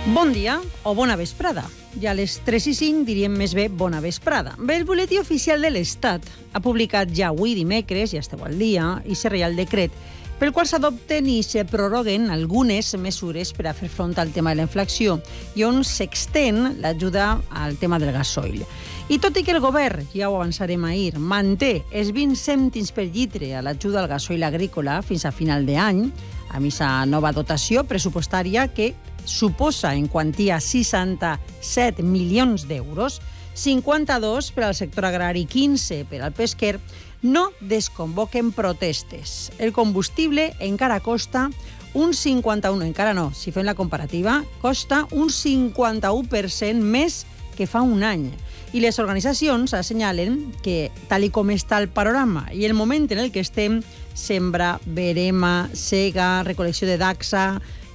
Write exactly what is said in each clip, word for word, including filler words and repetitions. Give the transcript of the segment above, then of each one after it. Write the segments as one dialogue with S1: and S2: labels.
S1: Bon dia o bona vesprada. Ja a les tres i cinc diríem més bé bona vesprada. Bé, el Butlletí Oficial de l'Estat ha publicat ja avui dimecres, ja esteu al dia, i se Reial Decret pel qual s'adopten i se prorroguen algunes mesures per a fer front al tema de la inflació i on s'extén l'ajuda al tema del gasoil. I tot i que el govern, ja ho avançarem ahir, manté els vint cèntims per litre a l'ajuda al gasoil agrícola fins a final d'any, amb aquesta nova dotació pressupostària que suposa en quantia seixanta-set milions d'euros, cinquanta-dos per al sector agrari, quinze per al pesquer, no desconvoquen protestes. El combustible encara costa un cinquanta-u, encara no, si fem la comparativa, costa un cinquanta-u per cent més que fa un any. I les organitzacions assenyalen que, tal i com està el panorama i el moment en el que estem, sembra, verema, sega, recol·lecció de dacsa,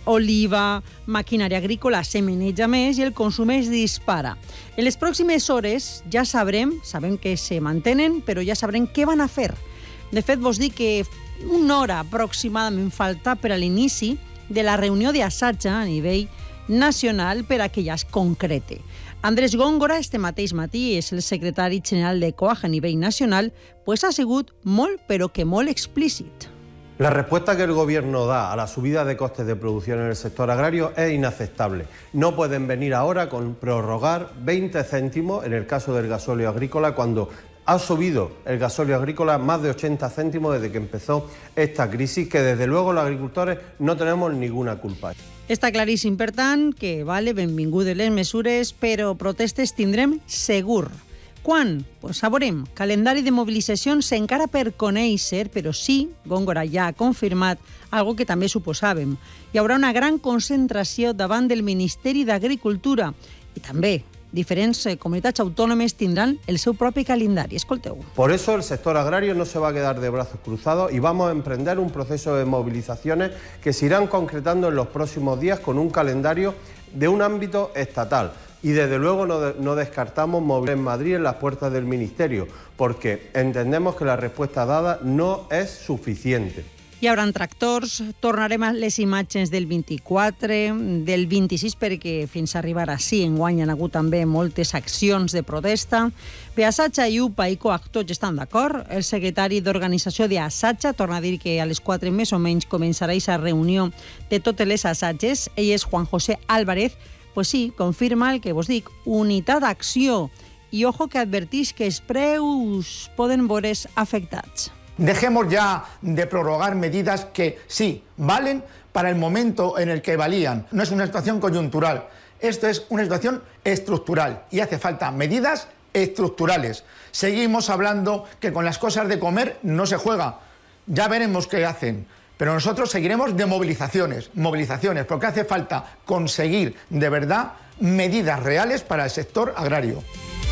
S1: oliva, maquinària agrícola semeneja més i el consum es dispara. En les pròximes hores ja sabrem, sabem que se mantenen, però ja sabrem què van a fer. De fet, vos dic que una hora aproximadament falta per a l'inici de la reunió d'assatge a nivell nacional per a que ja es concrete. Andrés Góngora, este mateix matí, és el secretari general de COAG a nivell nacional, pues ha sigut molt, però que molt explícit.
S2: La respuesta que el Gobierno da a la subida de costes de producción en el sector agrario es inaceptable. No pueden venir ahora con prorrogar veinte céntimos en el caso del gasóleo agrícola cuando ha subido el gasóleo agrícola más de ochenta céntimos desde que empezó esta crisis, que desde luego los agricultores no tenemos ninguna culpa.
S1: Està claríssim, per tant, que vale, benvingudes les mesures, però protestes tindrem segur. Quan? Pues saborem. Calendari de mobilitzacions encara per conèixer, però sí, Góngora ja ha confirmat algo que també suposàvem. Hi haurà una gran concentració davant del Ministeri d'Agricultura i també diferents comunitats autònomes tindran el seu propi calendari. Escolteu.
S2: Por eso el sector agrario no se va a quedar de brazos cruzados y vamos a emprender un proceso de movilizaciones que se irán concretando en los próximos días con un calendario de un ámbito estatal. Y desde luego no, de, no descartamos mover en Madrid en las puertas del Ministerio, porque entendemos que la respuesta dada no es suficiente.
S1: Hi haurà tractors, tornarem a les imatges del vint-i-quatre, del vint-i-sis, perquè fins a arribar així enguany hi ha hagut també moltes accions de protesta. Bé, Assatge i U P A i COAG tots estan d'acord. El secretari d'organització d'Assatge torna a dir que a les quatre més o menys començarà aquesta reunió de totes les assatges. Ell és Juan José Álvarez. Pues sí, confirma el que vos dic, unitat d'acció. I ojo que advertís que els preus poden veure's afectats.
S3: Dejemos ya de prorrogar medidas que sí, valen para el momento en el que valían. No es una situación coyuntural, esto es una situación estructural y hace falta medidas estructurales. Seguimos hablando que con las cosas de comer no se juega, ya veremos qué hacen. Pero nosotros seguiremos de movilizaciones, movilizaciones, porque hace falta conseguir de verdad medidas reales para el sector agrario.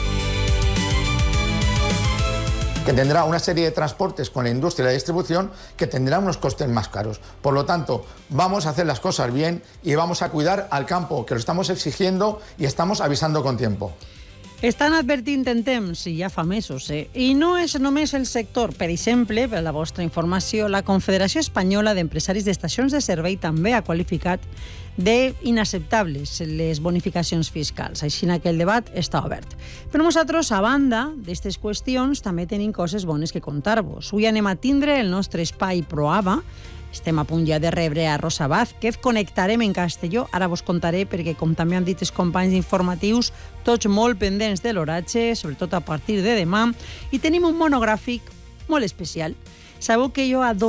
S3: Que tendrá una serie de transportes con la industria y la distribución que tendrán unos costes más caros. Por lo tanto, vamos a hacer las cosas bien y vamos a cuidar al campo, que lo estamos exigiendo y estamos avisando con tiempo.
S1: Estan advertint en temps, i ja fa mesos, eh? I no és només el sector. Per exemple, per a la vostra informació, la Confederació Espanyola d'Empresaris d'Estacions de Servei també ha qualificat d'inacceptables les bonificacions fiscals. Així que el debat està obert. Però nosaltres, a banda d'aquestes qüestions, també tenim coses bones que contar-vos. Avui anem a tindre el nostre espai ProAva. Estem a punt ja de rebre a Rosa Vázquez, connectarem en castelló, ara vos contaré perquè, com també han dit els companys informatius, tots molt pendents de l'oratge, sobretot a partir de demà, i tenim un monogràfic molt especial. Sabeu que jo adoro